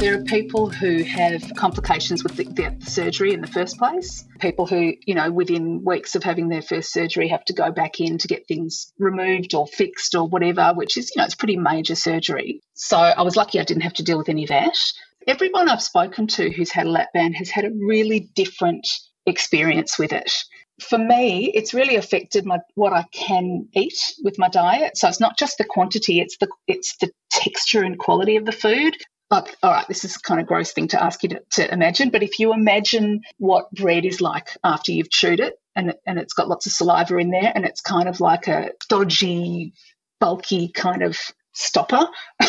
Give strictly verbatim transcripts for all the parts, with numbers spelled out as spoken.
There are people who have complications with the, the surgery in the first place. People who, you know, within weeks of having their first surgery have to go back in to get things removed or fixed or whatever, which is, you know, it's pretty major surgery. So I was lucky I didn't have to deal with any of that. Everyone I've spoken to who's had a lap band has had a really different experience with it. For me, it's really affected my what I can eat with my diet. So it's not just the quantity, it's the it's the texture and quality of the food. Like, all right, this is kind of gross thing to ask you to, to imagine, but if you imagine what bread is like after you've chewed it and, and it's got lots of saliva in there and it's kind of like a dodgy, bulky kind of stopper,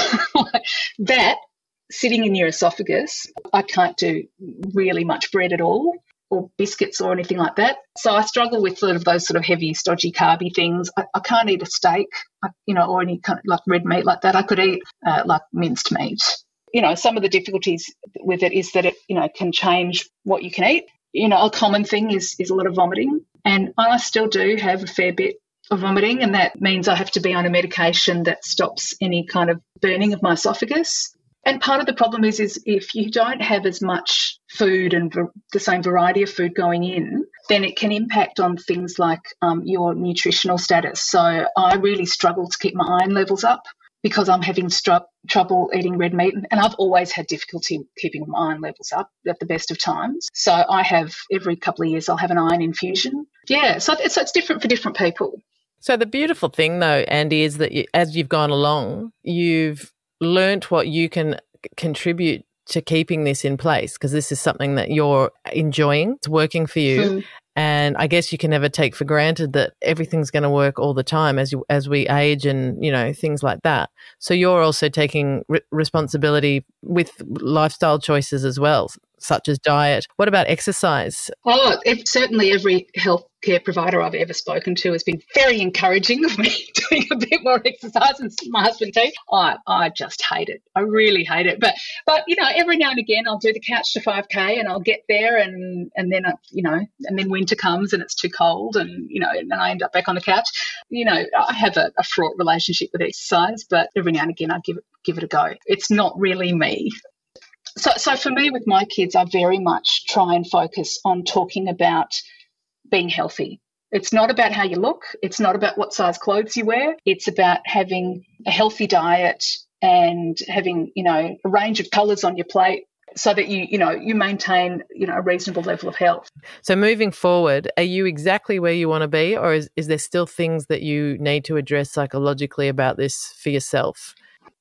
that sitting in your esophagus, I can't do really much bread at all or biscuits or anything like that. So I struggle with sort of those sort of heavy, stodgy, carby things. I, I can't eat a steak, you know, or any kind of like red meat like that. I could eat uh, like minced meat. You know, some of the difficulties with it is that it, you know, can change what you can eat. You know, a common thing is is a lot of vomiting, and I still do have a fair bit of vomiting, and that means I have to be on a medication that stops any kind of burning of my esophagus. And part of the problem is, is if you don't have as much food and v- the same variety of food going in, then it can impact on things like um, your nutritional status. So I really struggle to keep my iron levels up because I'm having stru- trouble eating red meat. And I've always had difficulty keeping my iron levels up at the best of times. So I have, every couple of years, I'll have an iron infusion. Yeah, so it's, so it's different for different people. So the beautiful thing, though, Andy, is that you, as you've gone along, you've learnt what you can contribute to keeping this in place, because this is something that you're enjoying. It's working for you. Mm. And I guess you can never take for granted that everything's going to work all the time as you, as we age and, you know, things like that. So you're also taking re- responsibility with lifestyle choices as well, such as diet. What about exercise? Oh, it, certainly every healthcare provider I've ever spoken to has been very encouraging of me doing a bit more exercise, and my husband too. I, I just hate it. I really hate it. But, but you know, every now and again I'll do the couch to five K and I'll get there and, and then, I, you know, and then winter comes and it's too cold and, you know, and then I end up back on the couch. You know, I have a, a fraught relationship with exercise, but every now and again I give it, give it a go. It's not really me. So, so for me with my kids, I very much try and focus on talking about being healthy. It's not about how you look. It's not about what size clothes you wear. It's about having a healthy diet and having, you know, a range of colours on your plate so that you, you know, you maintain, you know, a reasonable level of health. So moving forward, are you exactly where you want to be, or is, is there still things that you need to address psychologically about this for yourself?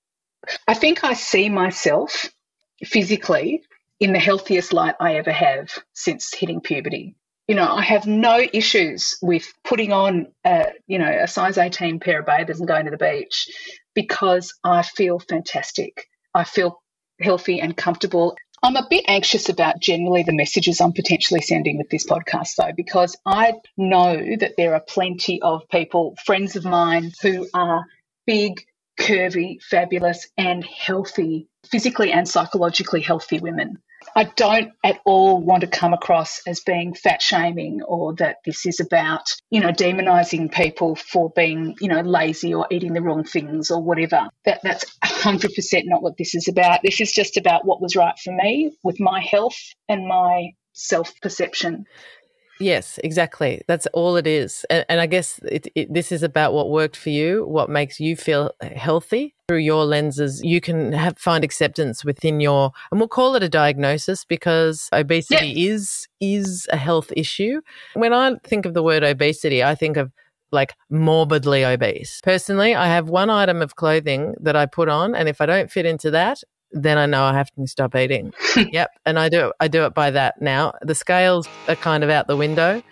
I think I see myself physically in the healthiest light I ever have since hitting puberty. You know, I have no issues with putting on, a, you know, a size eighteen pair of bathers and going to the beach because I feel fantastic. I feel healthy and comfortable. I'm a bit anxious about generally the messages I'm potentially sending with this podcast, though, because I know that there are plenty of people, friends of mine, who are big, curvy, fabulous and healthy, physically and psychologically healthy women. I don't at all want to come across as being fat shaming or that this is about, you know, demonising people for being, you know, lazy or eating the wrong things or whatever. That that's one hundred percent not what this is about. This is just about what was right for me with my health and my self-perception. Yes, exactly. That's all it is. And, and I guess it, it, this is about what worked for you, what makes you feel healthy. Through your lenses, you can have, find acceptance within your, and we'll call it a diagnosis because obesity yeah. is is a health issue. When I think of the word obesity, I think of like morbidly obese. Personally, I have one item of clothing that I put on, and if I don't fit into that, then I know I have to stop eating. Yep. And I do it, I do it by that now. The scales are kind of out the window.